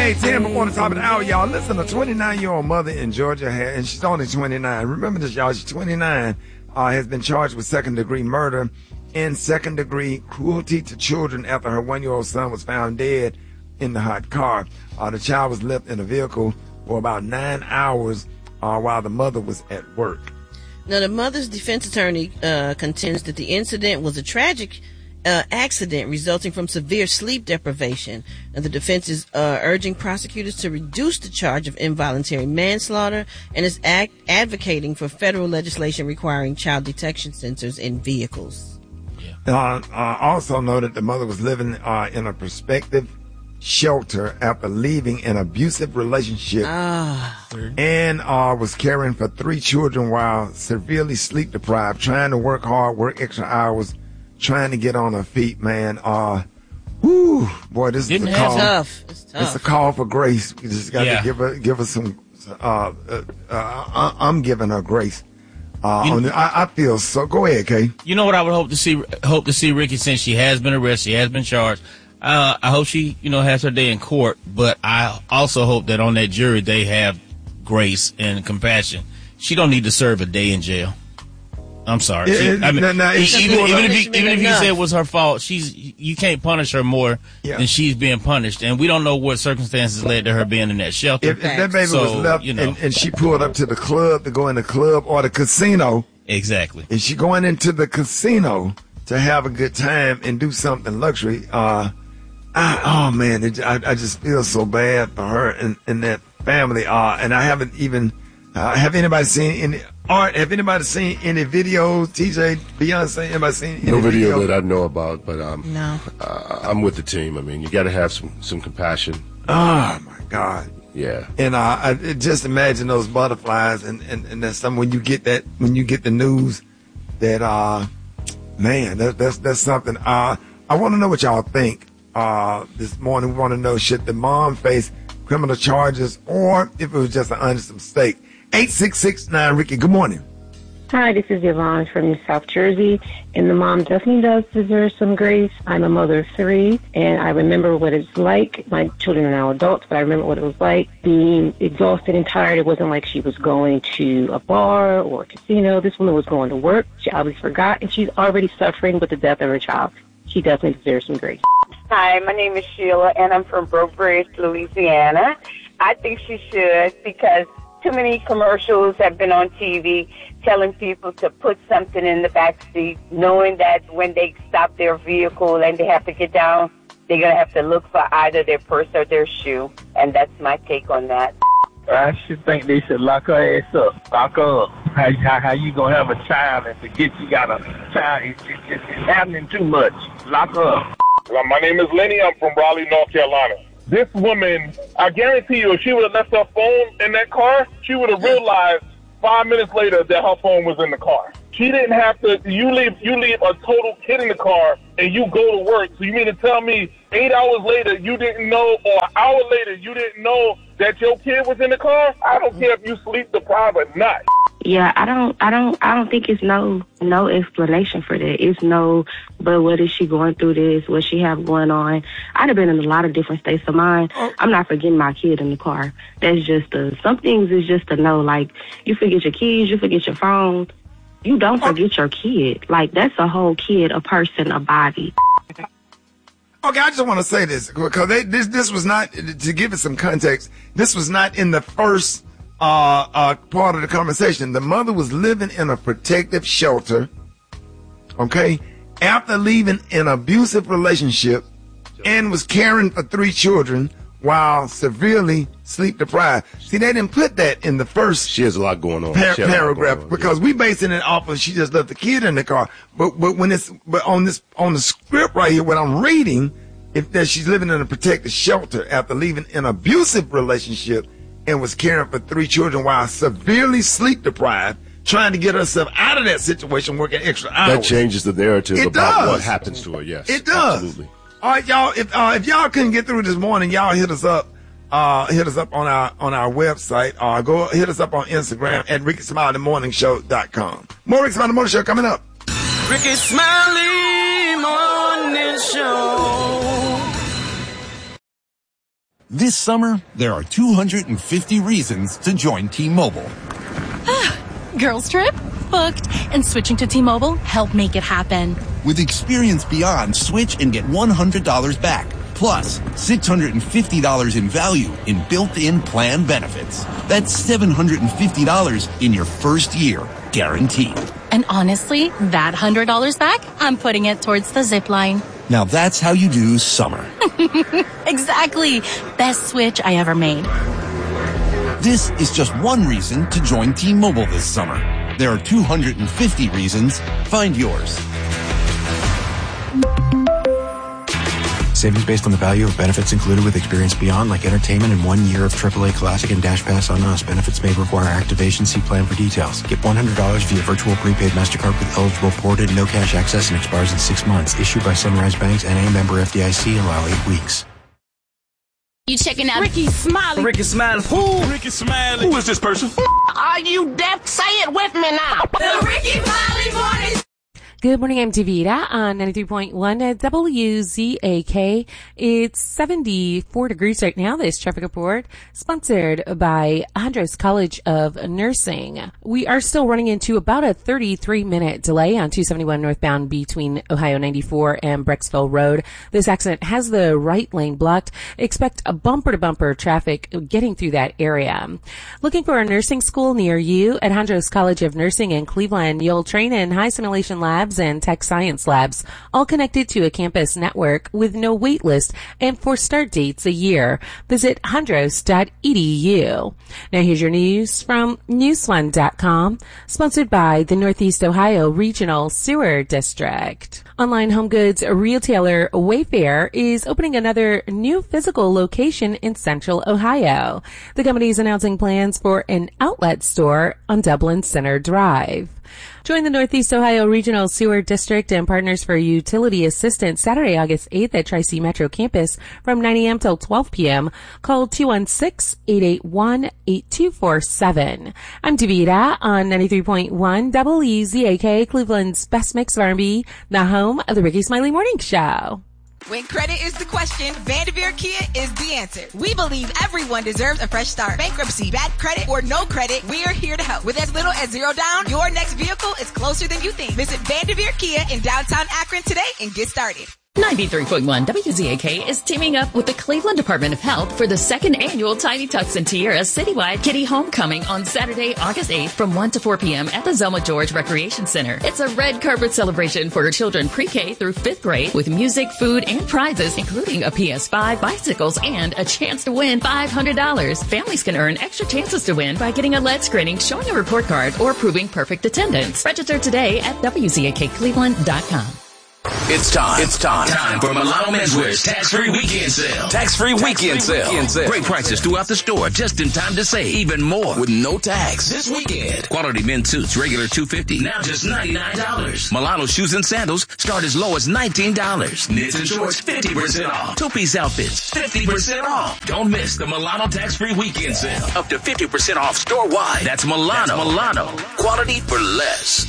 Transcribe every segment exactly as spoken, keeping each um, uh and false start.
Hey, ten before the top of the hour, y'all. Listen, a twenty-nine-year-old mother in Georgia, had, and she's only twenty-nine. Remember this, y'all. She's twenty-nine, uh, has been charged with second-degree murder and second-degree cruelty to children after her one-year-old son was found dead in the hot car. Uh, the child was left in a vehicle for about nine hours uh, while the mother was at work. Now, the mother's defense attorney uh, contends that the incident was a tragic uh, accident resulting from severe sleep deprivation. And the defense is uh, urging prosecutors to reduce the charge of involuntary manslaughter and is act- advocating for federal legislation requiring child detection sensors in vehicles. Uh, uh, also noted the mother was living uh, in a prospective shelter after leaving an abusive relationship ah. and uh, was caring for three children while severely sleep deprived, trying to work hard, work extra hours, trying to get on her feet, man. Uh, whoo, boy, this Didn't is a call. Tough. It's tough. It's a call for grace. We just got yeah. to give her, give her some. Uh, uh, uh, I'm giving her grace. Uh, you, on the, I, I feel so. Go ahead, Kay. You know what I would hope to see? Hope to see Ricky, since she has been arrested, she has been charged. Uh, I hope she, you know, has her day in court. But I also hope that on that jury they have grace and compassion. She don't need to serve a day in jail. I'm sorry. She, It, I mean, no, no, even, even, even if you, even if you enough. say it was her fault, she's you can't punish her more Yeah. than she's being punished, and we don't know what circumstances led to her being in that shelter. If, if that baby So, was left you know. and, and she pulled up to the club to go in the club or the casino, Exactly. and she going into the casino to have a good time and do something luxury, uh, I, oh man, it, I, I just feel so bad for her and, and that family. Uh, and I haven't even, uh, have anybody seen any art? Have anybody seen any videos? T J, Beyonce, anybody seen any No video, video? that I know about, but um, No. uh, I'm with the team. I mean, you got to have some, some compassion. Oh my God. Yeah. And uh, I just imagine those butterflies, and, and, and that's something when you get that, when you get the news that, uh, man, that, that's that's something. Uh, I want to know what y'all think. Uh, this morning, we want to know, should the mom face criminal charges or if it was just an honest mistake? eight six six nine Ricky, good morning. Hi, this is Yvonne from South Jersey, and the mom definitely does deserve some grace. I'm a mother of three, and I remember what it's like. My children are now adults, but I remember what it was like being exhausted and tired. It wasn't like she was going to a bar or a casino. This woman was going to work. She obviously forgot, and she's already suffering with the death of her child. She definitely deserves some grace. Hi, my name is Sheila, and I'm from Broke Bridge, Louisiana. I think she should, because too many commercials have been on T V telling people to put something in the back seat, knowing that when they stop their vehicle and they have to get down, they're going to have to look for either their purse or their shoe. And that's my take on that. I should think they should lock her ass up. Lock her up. How, how, how you going to have a child and forget you got a child? It's, it's, it's happening too much. Lock her up. Well, my name is Lenny. I'm from Raleigh, North Carolina. This woman, I guarantee you, if she would have left her phone in that car, she would have realized five minutes later that her phone was in the car. She didn't have to. You leave. You leave a total kid in the car, and you go to work. So you mean to tell me eight hours later you didn't know, or an hour later you didn't know that your kid was in the car? I don't care if you sleep deprived or not. Yeah, I don't, I don't, I don't think it's no, no explanation for that. It's no, but what is she going through this? What she have going on? I'd have been in a lot of different states of mind. I'm not forgetting my kid in the car. That's just a, some things is just a no. Like, you forget your keys, you forget your phone. You don't forget your kid. Like, that's a whole kid, a person, a body. Okay, I just want to say this because they, this this was not, to give it some context, this was not in the first uh, uh, part of the conversation. The mother was living in a protective shelter, okay, after leaving an abusive relationship and was caring for three children while severely sleep deprived. See, they didn't put that in the first She has a lot going on. par- She has a lot paragraph going on, because yeah. we basing it off of she just left the kid in the car. But but when it's but on this on the script right here, what I'm reading, if that she's living in a protected shelter after leaving an abusive relationship and was caring for three children while severely sleep deprived, trying to get herself out of that situation, working extra hours. That changes the narrative It about does. what happens to her, yes. It does. Absolutely. All right, y'all. If uh, if y'all couldn't get through this morning, y'all hit us up. Uh, hit us up on our on our website. Uh, go hit us up on Instagram at Ricky Smiley Morning Show dot com. More Ricky Smiley Morning Show coming up. Ricky Smiley Morning Show. This summer, there are two hundred fifty reasons to join T-Mobile. Girls trip? Booked. And switching to T-Mobile helped make it happen. With Experience Beyond, switch and get one hundred dollars back. Plus, six hundred fifty dollars in value in built-in plan benefits. That's seven hundred fifty dollars in your first year, guaranteed. And honestly, that one hundred dollars back, I'm putting it towards the zip line. Now that's how you do summer. Exactly. Best switch I ever made. This is just one reason to join T-Mobile this summer. There are two hundred fifty reasons. Find yours. Savings based on the value of benefits included with Experience Beyond, like entertainment and one year of triple A Classic and Dash Pass on us. Benefits may require activation. See plan for details. Get one hundred dollars via virtual prepaid MasterCard with eligible ported, no cash access, and expires in six months. Issued by Sunrise Banks, N A member F D I C. Allow eight weeks. You checking out Ricky Smiley? Ricky Smiley. Who? Ricky Smiley. Who is this person? Are you deaf? Say it with me now. The Ricky Smiley Morning. Good morning, I'm Davida on ninety-three point one W Z A K. It's seventy-four degrees right now. This traffic report sponsored by Andros College of Nursing. We are still running into about a thirty-three minute delay on two seventy-one northbound between Ohio ninety-four and Brecksville Road. This accident has the right lane blocked. Expect a bumper to bumper traffic getting through that area. Looking for a nursing school near you at Andros College of Nursing in Cleveland. You'll train in high simulation labs and tech science labs, all connected to a campus network with no wait list and for start dates a year. Visit hondros dot e d u. Now here's your news from newsone dot com, sponsored by the Northeast Ohio Regional Sewer District. Online home goods retailer Wayfair is opening another new physical location in Central Ohio. The company is announcing plans for an outlet store on Dublin Center Drive. Join the Northeast Ohio Regional Sewer District and Partners for Utility Assistance Saturday, August eighth at Tri-C Metro Campus from nine a.m. till twelve p.m. Call two one six, eight eight one, eight two four seven. I'm Davida on ninety-three point one W Z A K, Cleveland's best mix of R and B, the home of the Ricky Smiley Morning Show. When credit is the question, Vanderveer Kia is the answer. We believe everyone deserves a fresh start. Bankruptcy, bad credit, or no credit, we are here to help. With as little as zero down, your next vehicle is closer than you think. Visit Vanderveer Kia in downtown Akron today and get started. ninety-three point one W Z A K is teaming up with the Cleveland Department of Health for the second annual Tiny Tucks and Tiaras Citywide Kitty Homecoming on Saturday, August eighth from one to four p.m. at the Zelma George Recreation Center. It's a red carpet celebration for children pre-K through fifth grade with music, food, and prizes, including a P S five, bicycles, and a chance to win five hundred dollars. Families can earn extra chances to win by getting a lead screening, showing a report card, or proving perfect attendance. Register today at W Z A K Cleveland dot com. It's time. It's time. Time for Milano Menswear's tax-free weekend sale. Tax-free weekend sale. Weekend sale. Great prices throughout the store, just in time to save even more with no tax. This weekend, quality men's suits, regular two hundred fifty dollars, now just ninety-nine dollars. Milano shoes and sandals start as low as nineteen dollars. Knits and shorts, fifty percent off. Two-piece outfits, fifty percent off. Don't miss the Milano tax-free weekend sale. Up to fifty percent off store-wide. That's Milano. That's Milano. Quality for less.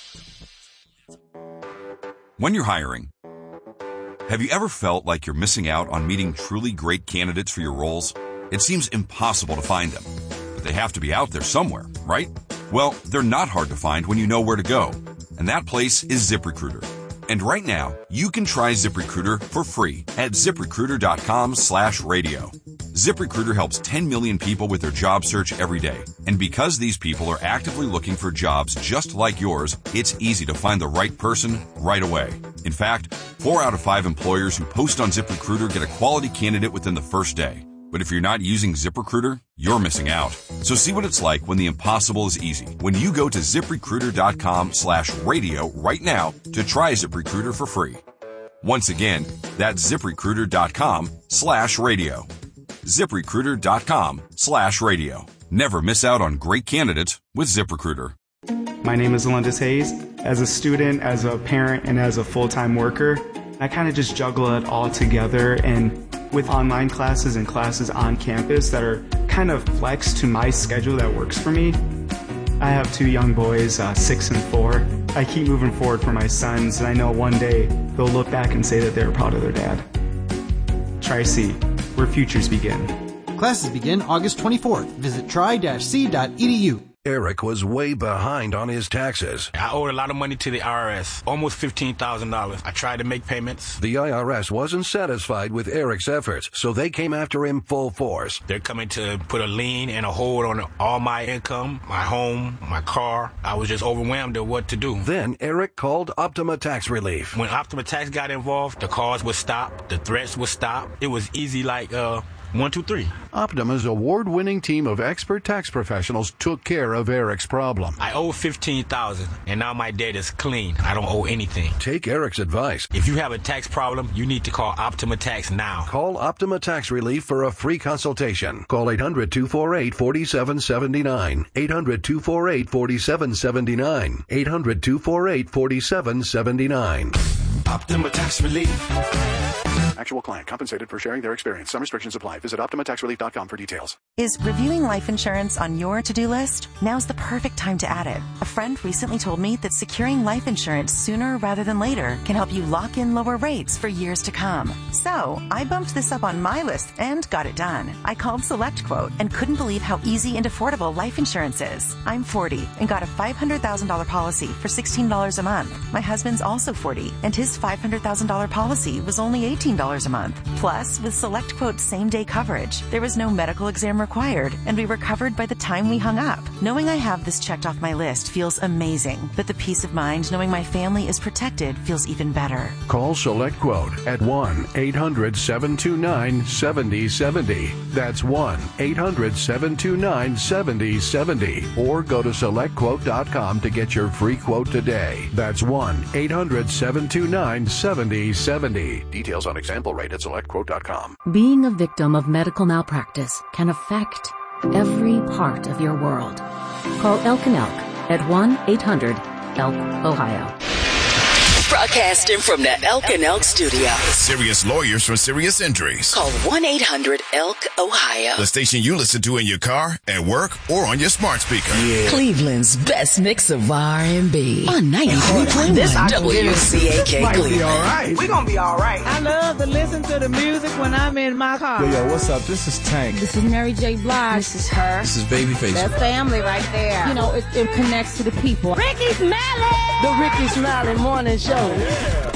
When you're hiring, have you ever felt like you're missing out on meeting truly great candidates for your roles? It seems impossible to find them, but they have to be out there somewhere, right? Well, they're not hard to find when you know where to go, and that place is ZipRecruiter. And right now, you can try ZipRecruiter for free at ZipRecruiter.com slash radio. ZipRecruiter helps ten million people with their job search every day. And because these people are actively looking for jobs just like yours, it's easy to find the right person right away. In fact, four out of five employers who post on ZipRecruiter get a quality candidate within the first day. But if you're not using ZipRecruiter, you're missing out. So see what it's like when the impossible is easy. When you go to ZipRecruiter.com slash radio right now to try ZipRecruiter for free. Once again, that's ZipRecruiter.com slash radio. ZipRecruiter.com slash radio. Never miss out on great candidates with ZipRecruiter. My name is Alundis Hayes. As a student, as a parent, and as a full-time worker, I kind of just juggle it all together, and with online classes and classes on campus that are kind of flexed to my schedule that works for me. I have two young boys, uh, six and four. I keep moving forward for my sons, and I know one day they'll look back and say that they're proud of their dad. Tri-C, where futures begin. Classes begin August twenty-fourth. Visit try dash c dot e d u. Eric was way behind on his taxes. I owed a lot of money to the I R S, almost fifteen thousand dollars. I tried to make payments. The I R S wasn't satisfied with Eric's efforts, so they came after him full force. They're coming to put a lien and a hold on all my income, my home, my car. I was just overwhelmed at what to do. Then Eric called Optima Tax Relief. When Optima Tax got involved, the calls would stop, the threats would stop. It was easy like, uh... One, two, three. Optima's award-winning team of expert tax professionals took care of Eric's problem. I owe fifteen thousand dollars, and now my debt is clean. I don't owe anything. Take Eric's advice. If you have a tax problem, you need to call Optima Tax now. Call Optima Tax Relief for a free consultation. Call eight hundred, two four eight, four seven seven nine. eight hundred, two four eight, four seven seven nine. eight hundred, two four eight, four seven seven nine. Optima Tax Relief. Actual client compensated for sharing their experience. Some restrictions apply. Visit optima tax relief dot com for details. Is reviewing life insurance on your to-do list? Now's the perfect time to add it. A friend recently told me that securing life insurance sooner rather than later can help you lock in lower rates for years to come. So I bumped this up on my list and got it done. I called SelectQuote and couldn't believe how easy and affordable life insurance is. I'm forty and got a five hundred thousand dollars policy for sixteen dollars a month. My husband's also forty and his five hundred thousand dollars policy was only eighteen dollars a month. Plus, with SelectQuote's same-day coverage, there was no medical exam required, and we were covered by the time we hung up. Knowing I have this checked off my list feels amazing, but the peace of mind knowing my family is protected feels even better. Call SelectQuote at one eight hundred, seven two nine, seven zero seven zero. That's one eight hundred, seven two nine, seven zero seven zero. Or go to select quote dot com to get your free quote today. That's one eight hundred, seven two nine, seven zero seven zero. Details on example rate at select quote dot com. Being a victim of medical malpractice can affect every part of your world. Call Elk and Elk at one eight hundred elk Ohio. Broadcasting from the Elk and Elk studio. Serious lawyers for serious injuries. Call one eight hundred elk Ohio. The station you listen to in your car, at work, or on your smart speaker. Yeah. Cleveland's best mix of R and B on ninety-three point one W Z A K Cleveland. All right. We're going to be all right. I love to listen to the music when I'm in my car. Yo, yo, what's up? This is Tank. This is Mary J. Blige. This is her. This is Babyface. That's family right there. You know, it, it connects to the people. Ricky Smiley! The Ricky Smiley Morning Show. Yeah.